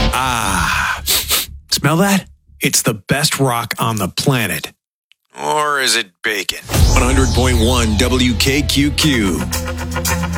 Ah, smell that? It's the best rock on the planet. Or is it bacon? 100.1 WKQQ.